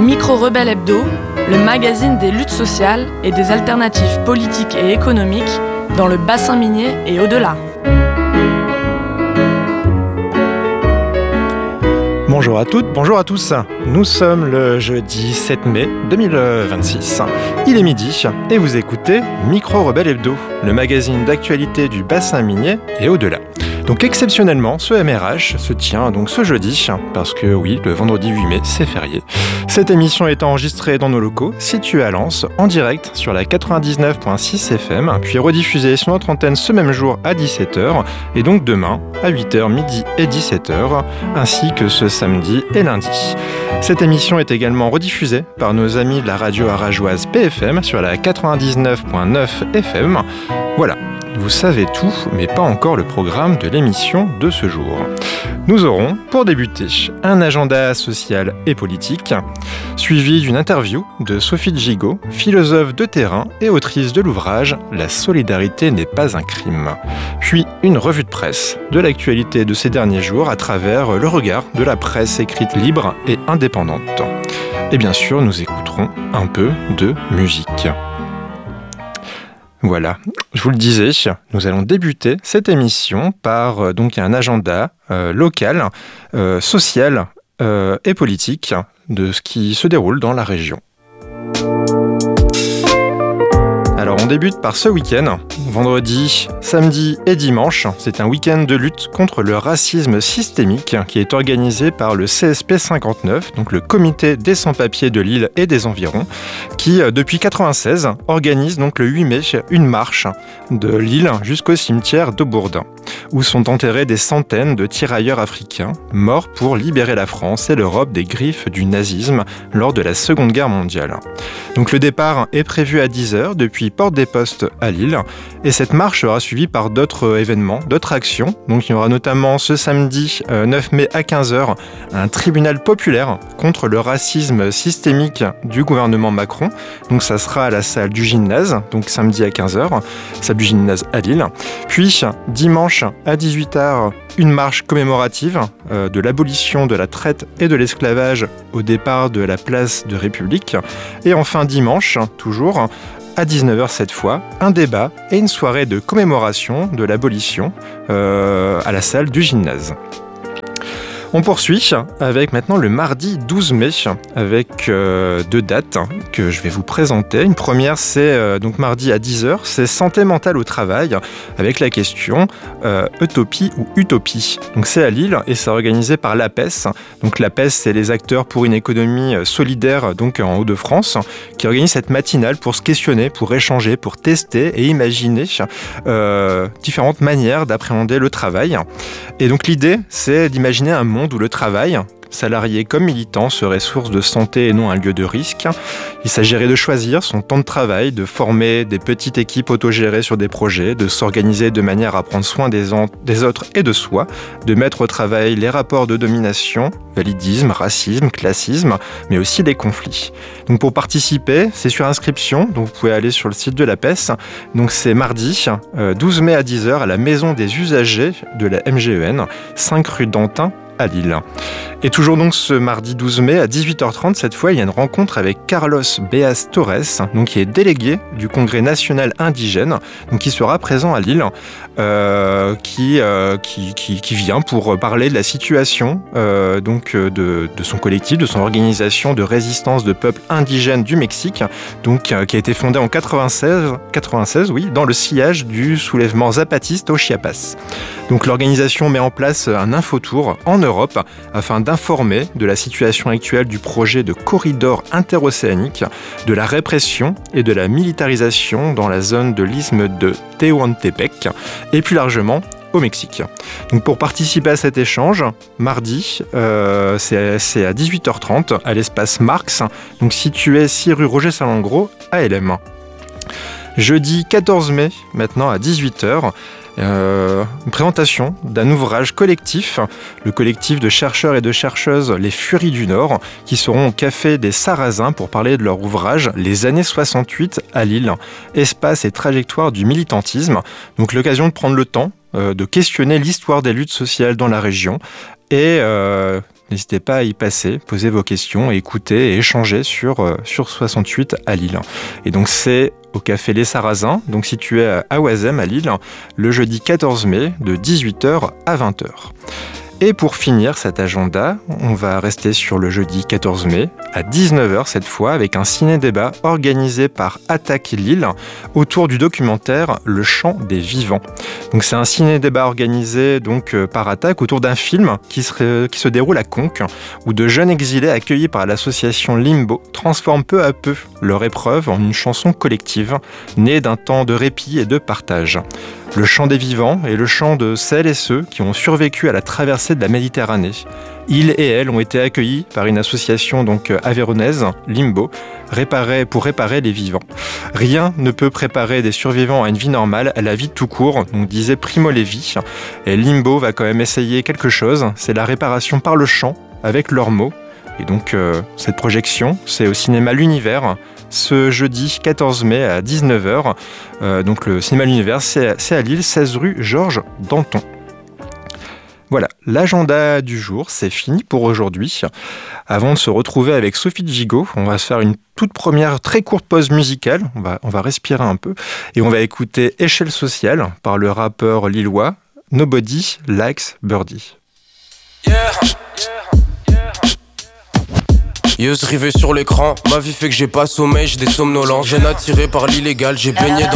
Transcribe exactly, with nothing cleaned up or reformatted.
Micro-Rebelle Hebdo, le magazine des luttes sociales et des alternatives politiques et économiques dans le bassin minier et au-delà. Bonjour à toutes, bonjour à tous. Nous sommes le jeudi sept mai deux mille vingt-six. Il est midi et vous écoutez Micro-Rebelle Hebdo, le magazine d'actualité du bassin minier et au-delà. Donc exceptionnellement, ce M R H se tient donc ce jeudi, parce que oui, le vendredi huit mai, c'est férié. Cette émission est enregistrée dans nos locaux, situés à Lens, en direct sur la quatre-vingt-dix-neuf virgule six F M, puis rediffusée sur notre antenne ce même jour à dix-sept heures, et donc demain à huit heures, midi et dix-sept heures, ainsi que ce samedi et lundi. Cette émission est également rediffusée par nos amis de la radio arageoise P F M sur la quatre-vingt-dix-neuf virgule neuf F M. Voilà. Vous savez tout, mais pas encore le programme de l'émission de ce jour. Nous aurons, pour débuter, un agenda social et politique, suivi d'une interview de Sophie Gigot, philosophe de terrain et autrice de l'ouvrage « La solidarité n'est pas un crime ». Puis une revue de presse de l'actualité de ces derniers jours à travers le regard de la presse écrite libre et indépendante. Et bien sûr, nous écouterons un peu de musique. Voilà, je vous le disais, nous allons débuter cette émission par euh, donc un agenda euh, local, euh, social euh, et politique de ce qui se déroule dans la région. Alors on débute par ce week-end, vendredi, samedi et dimanche. C'est un week-end de lutte contre le racisme systémique qui est organisé par le C S P cinquante-neuf, donc le comité des sans-papiers de Lille et des environs, qui depuis quatre-vingt-seize organise donc le huit mai une marche de Lille jusqu'au cimetière de Bourdin, où sont enterrés des centaines de tirailleurs africains morts pour libérer la France et l'Europe des griffes du nazisme lors de la Seconde Guerre mondiale. Donc le départ est prévu à dix heures depuis Porte des Postes à Lille, et cette marche sera suivie par d'autres événements, d'autres actions. Donc il y aura notamment ce samedi euh, neuf mai à quinze heures un tribunal populaire contre le racisme systémique du gouvernement Macron. Donc ça sera à la salle du gymnase, donc samedi à quinze heures, salle du gymnase à Lille. Puis dimanche à dix-huit heures, une marche commémorative euh, de l'abolition de la traite et de l'esclavage au départ de la place de République. Et enfin dimanche, toujours, à dix-neuf heures cette fois, un débat et une soirée de commémoration de l'abolition euh, à la salle du gymnase. On poursuit avec maintenant le mardi douze mai, avec euh, deux dates que je vais vous présenter. Une première, c'est euh, donc mardi à dix heures, c'est santé mentale au travail, avec la question euh, utopie ou utopie. Donc c'est à Lille et c'est organisé par l'A P E S. Donc l'A P E S, c'est les acteurs pour une économie solidaire, donc en Hauts-de-France, qui organise cette matinale pour se questionner, pour échanger, pour tester et imaginer euh, différentes manières d'appréhender le travail. Et donc l'idée, c'est d'imaginer un monde où le travail, salarié comme militant, serait source de santé et non un lieu de risque. Il s'agirait de choisir son temps de travail, de former des petites équipes autogérées sur des projets, de s'organiser de manière à prendre soin des, en- des autres et de soi, de mettre au travail les rapports de domination, validisme, racisme, classisme, mais aussi des conflits. Donc pour participer, c'est sur inscription, donc vous pouvez aller sur le site de l'A P E S. Donc c'est mardi, euh, douze mai à dix heures, à la maison des usagers de la M G E N, cinq rue d'Antin, à Lille. Et toujours donc ce mardi douze mai à dix-huit heures trente, cette fois il y a une rencontre avec Carlos Beas Torres, donc qui est délégué du Congrès national indigène, donc qui sera présent à Lille, euh, qui, euh, qui, qui, qui vient pour parler de la situation euh, donc de, de son collectif, de son organisation de résistance de peuples indigènes du Mexique, donc euh, qui a été fondée en quatre-vingt-seize, quatre-vingt-seize, oui, dans le sillage du soulèvement zapatiste au Chiapas. Donc l'organisation met en place un infotour en Europe afin d'informer de la situation actuelle du projet de corridor interocéanique, de la répression et de la militarisation dans la zone de l'isthme de Tehuantepec et plus largement au Mexique. Donc pour participer à cet échange, mardi, euh, c'est, c'est à dix-huit heures trente à l'espace Marx, donc situé six rue Roger Salengro à L M. Jeudi quatorze mai, maintenant à dix-huit heures, Euh, une présentation d'un ouvrage collectif, le collectif de chercheurs et de chercheuses Les Furies du Nord, qui seront au Café des Sarrasins pour parler de leur ouvrage Les années soixante-huit à Lille, espace et trajectoire du militantisme. Donc l'occasion de prendre le temps euh, de questionner l'histoire des luttes sociales dans la région et euh, N'hésitez pas à y passer, poser vos questions, et écouter et échanger sur, euh, sur soixante-huit à Lille. Et donc c'est au Café Les Sarrasins, donc situé à Oisem à Lille, le jeudi quatorze mai de dix-huit heures à vingt heures. Et pour finir cet agenda, on va rester sur le jeudi quatorze mai, à dix-neuf heures cette fois, avec un ciné-débat organisé par Attaque Lille autour du documentaire Le Chant des Vivants. Donc c'est un ciné-débat organisé donc par Attaque autour d'un film qui se, qui se déroule à Conques, où de jeunes exilés accueillis par l'association Limbo transforment peu à peu leur épreuve en une chanson collective, née d'un temps de répit et de partage. Le chant des vivants est le chant de celles et ceux qui ont survécu à la traversée de la Méditerranée. Ils et elles ont été accueillis par une association donc avéronaise, Limbo, réparée, pour réparer les vivants. Rien ne peut préparer des survivants à une vie normale, à la vie tout court, donc disait Primo Levi. Et Limbo va quand même essayer quelque chose, c'est la réparation par le chant, avec leurs mots. Et donc euh, cette projection, c'est au cinéma L'Univers, ce jeudi quatorze mai à dix-neuf heures. Euh, donc le cinéma L'Univers, c'est, c'est à Lille, seize rue Georges Danton. Voilà, l'agenda du jour, c'est fini pour aujourd'hui. Avant de se retrouver avec Sophie Gigot, on va se faire une toute première très courte pause musicale. On va, on va respirer un peu et on va écouter Échelle sociale par le rappeur lillois Nobody Likes Birdie. Yeah, yeah. Yeux rivés sur l'écran, ma vie fait que j'ai pas sommeil, j'ai des somnolences. Jeune attiré par l'illégal, j'ai baigné dans